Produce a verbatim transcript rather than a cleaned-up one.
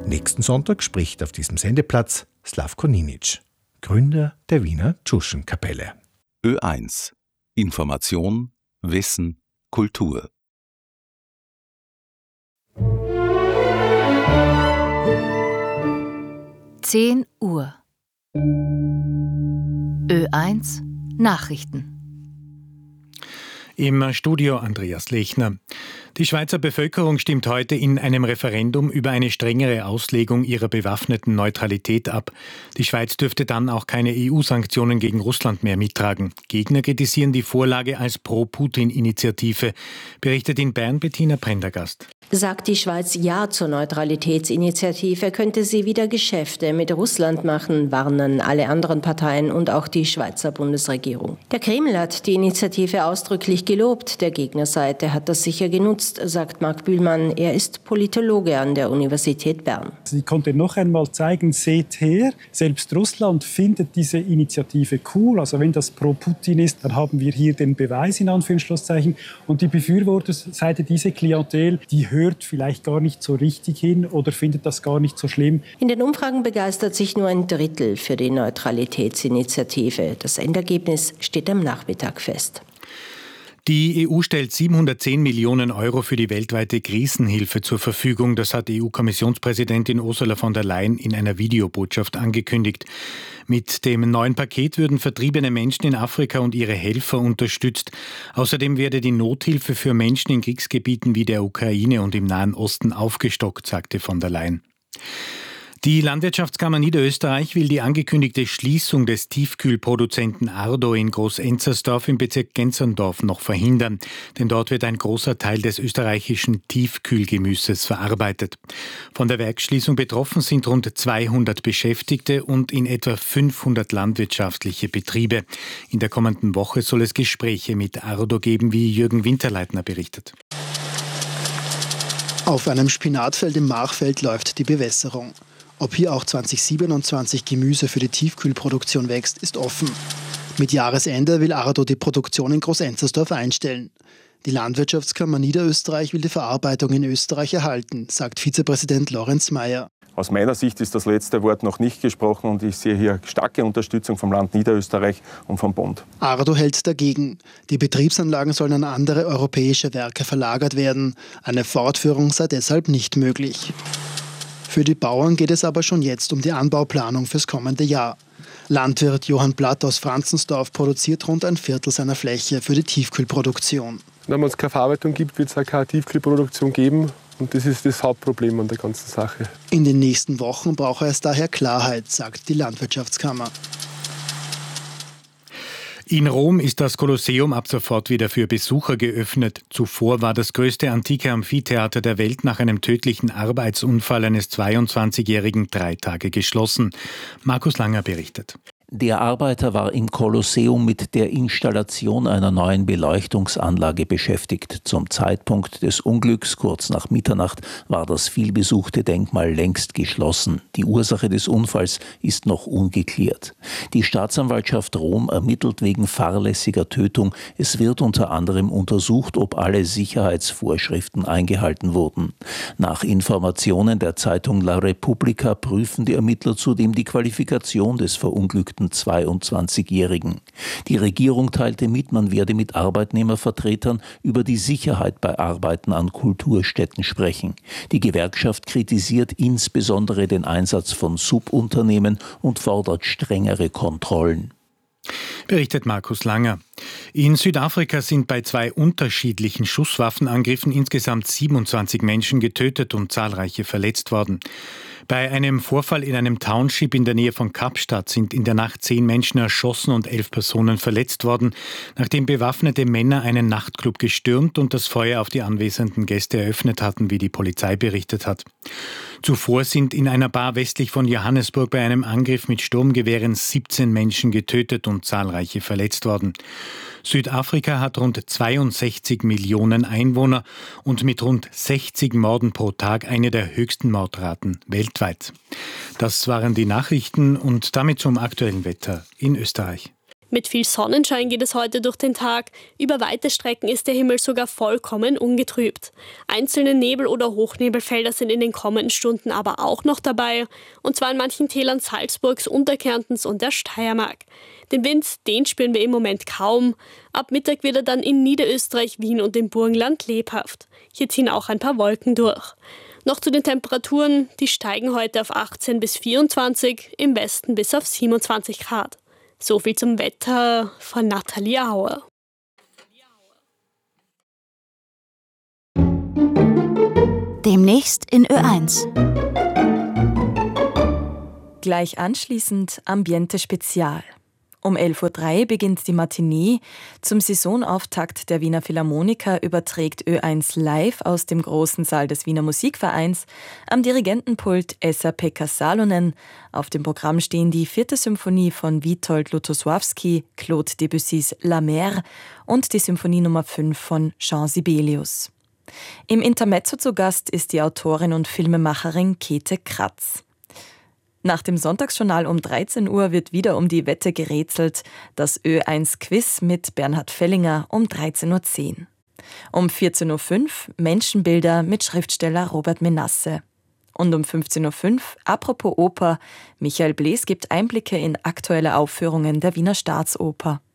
Nächsten Sonntag spricht auf diesem Sendeplatz Slavko Ninic, Gründer der Wiener Tschuschen-Kapelle. Ö eins. Information, Wissen, Kultur. zehn Uhr. Ö eins Nachrichten. Im Studio Andreas Lechner. Die Schweizer Bevölkerung stimmt heute in einem Referendum über eine strengere Auslegung ihrer bewaffneten Neutralität ab. Die Schweiz dürfte dann auch keine E U-Sanktionen gegen Russland mehr mittragen. Gegner kritisieren die Vorlage als Pro-Putin-Initiative, berichtet in Bern Bettina Prendergast. Sagt die Schweiz Ja zur Neutralitätsinitiative, könnte sie wieder Geschäfte mit Russland machen, warnen alle anderen Parteien und auch die Schweizer Bundesregierung. Der Kreml hat die Initiative ausdrücklich gelobt. Der Gegnerseite hat das sicher genutzt, sagt Marc Bühlmann. Er ist Politologe an der Universität Bern. Sie konnte noch einmal zeigen, seht her, selbst Russland findet diese Initiative cool. Also wenn das pro Putin ist, dann haben wir hier den Beweis in Anführungszeichen. Und die Befürworterseite, diese Klientel, die hört vielleicht gar nicht so richtig hin oder findet das gar nicht so schlimm. In den Umfragen begeistert sich nur ein Drittel für die Neutralitätsinitiative. Das Endergebnis steht am Nachmittag fest. Die E U stellt siebenhundertzehn Millionen Euro für die weltweite Krisenhilfe zur Verfügung. Das hat E U-Kommissionspräsidentin Ursula von der Leyen in einer Videobotschaft angekündigt. Mit dem neuen Paket würden vertriebene Menschen in Afrika und ihre Helfer unterstützt. Außerdem werde die Nothilfe für Menschen in Kriegsgebieten wie der Ukraine und im Nahen Osten aufgestockt, sagte von der Leyen. Die Landwirtschaftskammer Niederösterreich will die angekündigte Schließung des Tiefkühlproduzenten Ardo in Groß-Enzersdorf im Bezirk Genserndorf noch verhindern, denn dort wird ein großer Teil des österreichischen Tiefkühlgemüses verarbeitet. Von der Werksschließung betroffen sind rund zweihundert Beschäftigte und in etwa fünfhundert landwirtschaftliche Betriebe. In der kommenden Woche soll es Gespräche mit Ardo geben, wie Jürgen Winterleitner berichtet. Auf einem Spinatfeld im Machfeld läuft die Bewässerung. Ob hier auch zwanzig siebenundzwanzig Gemüse für die Tiefkühlproduktion wächst, ist offen. Mit Jahresende will Ardo die Produktion in Groß-Enzersdorf einstellen. Die Landwirtschaftskammer Niederösterreich will die Verarbeitung in Österreich erhalten, sagt Vizepräsident Lorenz Mayer. Aus meiner Sicht ist das letzte Wort noch nicht gesprochen und ich sehe hier starke Unterstützung vom Land Niederösterreich und vom Bund. Ardo hält dagegen. Die Betriebsanlagen sollen an andere europäische Werke verlagert werden. Eine Fortführung sei deshalb nicht möglich. Für die Bauern geht es aber schon jetzt um die Anbauplanung fürs kommende Jahr. Landwirt Johann Blatt aus Franzensdorf produziert rund ein Viertel seiner Fläche für die Tiefkühlproduktion. Wenn es keine Verarbeitung gibt, wird es auch keine Tiefkühlproduktion geben. Und das ist das Hauptproblem an der ganzen Sache. In den nächsten Wochen brauche es daher Klarheit, sagt die Landwirtschaftskammer. In Rom ist das Kolosseum ab sofort wieder für Besucher geöffnet. Zuvor war das größte antike Amphitheater der Welt nach einem tödlichen Arbeitsunfall eines zweiundzwanzigjährigen drei Tage geschlossen. Markus Langer berichtet. Der Arbeiter war im Kolosseum mit der Installation einer neuen Beleuchtungsanlage beschäftigt. Zum Zeitpunkt des Unglücks, kurz nach Mitternacht, war das vielbesuchte Denkmal längst geschlossen. Die Ursache des Unfalls ist noch ungeklärt. Die Staatsanwaltschaft Rom ermittelt wegen fahrlässiger Tötung. Es wird unter anderem untersucht, ob alle Sicherheitsvorschriften eingehalten wurden. Nach Informationen der Zeitung La Repubblica prüfen die Ermittler zudem die Qualifikation des verunglückten zweiundzwanzigjährigen. Die Regierung teilte mit, man werde mit Arbeitnehmervertretern über die Sicherheit bei Arbeiten an Kulturstätten sprechen. Die Gewerkschaft kritisiert insbesondere den Einsatz von Subunternehmen und fordert strengere Kontrollen. Berichtet Markus Langer. In Südafrika sind bei zwei unterschiedlichen Schusswaffenangriffen insgesamt siebenundzwanzig Menschen getötet und zahlreiche verletzt worden. Bei einem Vorfall in einem Township in der Nähe von Kapstadt sind in der Nacht zehn Menschen erschossen und elf Personen verletzt worden, nachdem bewaffnete Männer einen Nachtclub gestürmt und das Feuer auf die anwesenden Gäste eröffnet hatten, wie die Polizei berichtet hat. Zuvor sind in einer Bar westlich von Johannesburg bei einem Angriff mit Sturmgewehren siebzehn Menschen getötet und zahlreiche verletzt worden. Südafrika hat rund zweiundsechzig Millionen Einwohner und mit rund sechzig Morden pro Tag eine der höchsten Mordraten weltweit. Das waren die Nachrichten und damit zum aktuellen Wetter in Österreich. Mit viel Sonnenschein geht es heute durch den Tag. Über weite Strecken ist der Himmel sogar vollkommen ungetrübt. Einzelne Nebel- oder Hochnebelfelder sind in den kommenden Stunden aber auch noch dabei. Und zwar in manchen Tälern Salzburgs, Unterkärntens und der Steiermark. Den Wind, den spüren wir im Moment kaum. Ab Mittag wird er dann in Niederösterreich, Wien und im Burgenland lebhaft. Hier ziehen auch ein paar Wolken durch. Noch zu den Temperaturen, die steigen heute auf achtzehn bis vierundzwanzig, im Westen bis auf siebenundzwanzig Grad. So viel zum Wetter von Nathalie Auer. Demnächst in Ö eins. Gleich anschließend Ambiente Spezial. Um elf Uhr drei beginnt die Matinee. Zum Saisonauftakt der Wiener Philharmoniker überträgt Ö eins live aus dem großen Saal des Wiener Musikvereins. Am Dirigentenpult Esa-Pekka Salonen. Auf dem Programm stehen die vierte Symphonie von Witold Lutosławski, Claude Debussys La Mer und die Symphonie Nummer fünf von Jean Sibelius. Im Intermezzo zu Gast ist die Autorin und Filmemacherin Käthe Kratz. Nach dem Sonntagsjournal um dreizehn Uhr wird wieder um die Wette gerätselt. Das Ö eins Quiz mit Bernhard Fellinger um dreizehn Uhr zehn. Um vierzehn Uhr fünf Menschenbilder mit Schriftsteller Robert Menasse. Und um fünfzehn Uhr fünf Apropos Oper, Michael Blees gibt Einblicke in aktuelle Aufführungen der Wiener Staatsoper.